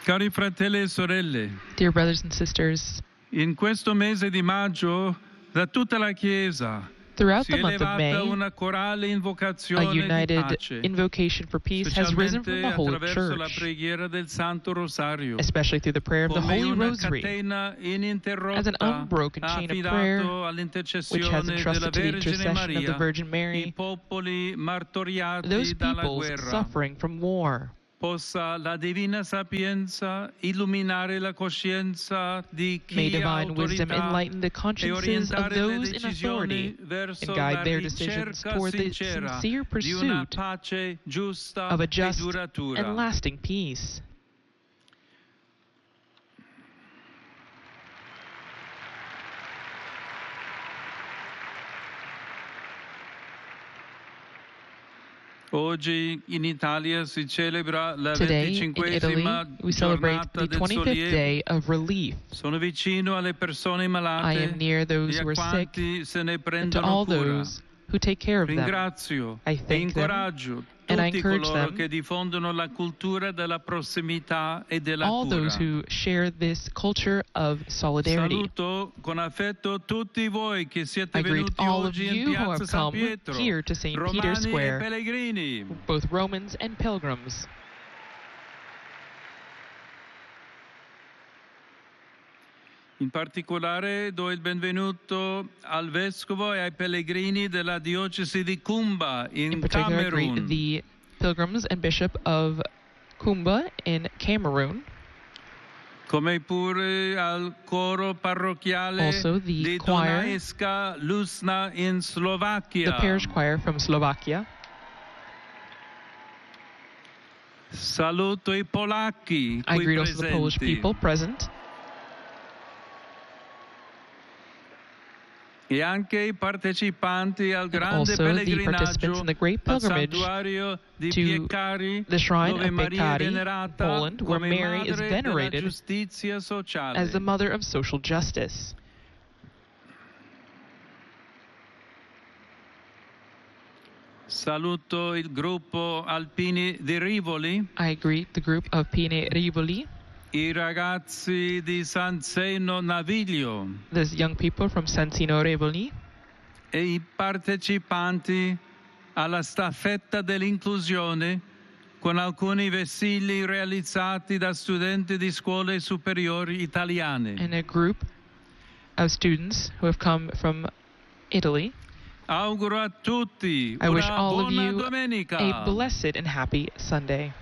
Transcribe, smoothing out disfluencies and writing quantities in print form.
Cari fratelli e sorelle, Dear brothers and sisters, in questo mese di maggio, da tutta la Chiesa, throughout si the è month of elevata May, una corale a invocazione di united pace, invocation for peace has risen from specialmente the whole attraverso la church, preghiera del Santo Rosario, especially through the prayer of the come Holy una Rosary, catena as an ininterrotta unbroken chain of prayer affidato which has all'intercessione della entrusted to the Vergine intercession of the Maria Virgin i Mary popoli martoriati those dalla peoples guerra. suffering from war. Possa la divina sapienza illuminare la coscienza di May chi ha divine wisdom autorità enlighten the e consciences of orientare le those in decisioni authority verso and la guide their decisions ricerca toward the sincera sincere di una pursuit pace giusta of a e just duratura. and lasting peace. Oggi in Italia si celebra la Today, in Italy, 25esima we celebrate giornata the del 25th sollievo. day of relief. Sono vicino alle persone I malate am near those e a who are sick quanti se ne and to prendono all cura. those who take care of them. Ringrazio I e thank them incoraggio and I tutti encourage coloro them, che diffondono la cultura della prossimità e della all cura. those who share this culture of solidarity. Saluto con affetto tutti voi che siete I greet venuti all of oggi in you who Piazza have San come Pietro, here to St. Peter's romani e Square, pellegrini. both Romans and pilgrims. In particolare do il benvenuto al vescovo e ai pellegrini della diocesi di Kumba In in particular, I greet Camerun. the pilgrims and bishop of Kumba in Cameroon, Come pure al coro parrocchiale also the di choir, Dunajska Lusna in the Slovacchia. parish choir from Slovakia. Saluto i polacchi I qui greet also the Polish presenti people present, e anche i partecipanti al and grande also the participants pellegrinaggio in the great al pilgrimage santuario di to Piecari, the shrine dove of Maria è Piecari, venerata Poland, where come Mary is madre della venerated giustizia sociale. as the mother of social justice. Saluto il gruppo Alpini di Rivoli, I greet the group of Pine Rivoli, i ragazzi di San Zeno Naviglio the young people from Santino Rivoli, e i partecipanti alla staffetta dell'inclusione con alcuni vessilli realizzati da studenti di scuole superiori italiane. and a group of students who have come from Italy. Auguro a tutti I wish una all of buona you domenica. a blessed and happy Sunday.